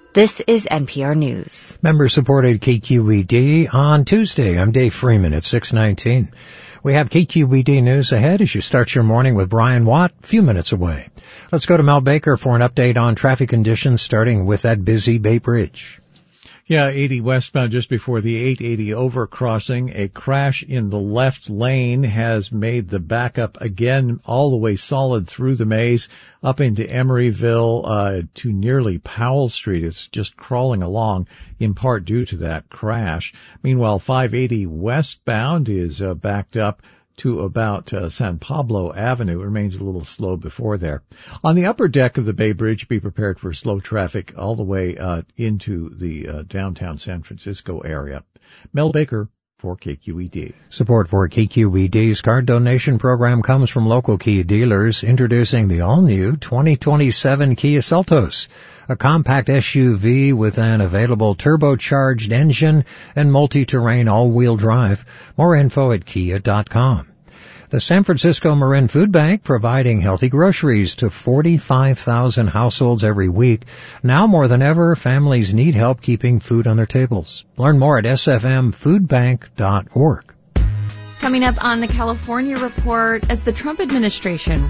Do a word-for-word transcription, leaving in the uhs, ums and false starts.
This is N P R News. Member-supported K Q E D on Tuesday. I'm Dave Freeman at six nineteen. We have K Q E D news ahead as you start your morning with Brian Watt, a few minutes away. Let's go to Mel Baker for an update on traffic conditions, starting with that busy Bay Bridge. Yeah, eighty westbound just before the eight eighty overcrossing. A crash in the left lane has made the backup again all the way solid through the maze up into Emeryville uh, to nearly Powell Street. It's just crawling along in part due to that crash. Meanwhile, five eighty westbound is uh, backed up to about uh, San Pablo Avenue. It remains a little slow before there. On the upper deck of the Bay Bridge, be prepared for slow traffic all the way uh, into the uh, downtown San Francisco area. Mel Baker for K Q E D. Support for K Q E D's card donation program comes from local Kia dealers, introducing the all-new twenty twenty-seven Kia Seltos, a compact S U V with an available turbocharged engine and multi-terrain all-wheel drive. More info at kia dot com. The San Francisco Marin Food Bank providing healthy groceries to forty-five thousand households every week. Now more than ever, families need help keeping food on their tables. Learn more at s f m food bank dot org. Coming up on the California Report, as the Trump administration